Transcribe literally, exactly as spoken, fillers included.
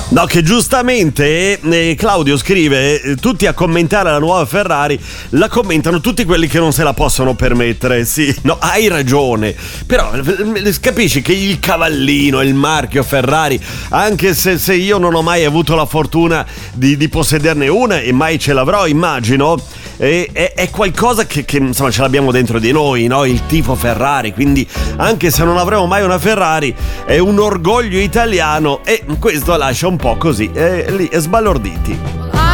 No, che giustamente eh, Claudio scrive: eh, tutti a commentare la nuova Ferrari, la commentano tutti quelli che non se la possono permettere. Sì, no, hai ragione. Però eh, capisci che il cavallino, il marchio Ferrari, anche se, se io non ho mai avuto la fortuna di, di possederne una e mai ce l'avrò, immagino, eh, è, è qualcosa che, che insomma ce l'abbiamo dentro di noi, no? Il tifo Ferrari. Quindi anche se non avremo mai una Ferrari, è un orgoglio italiano, e questo lascia un po' così, eh, lì sbalorditi.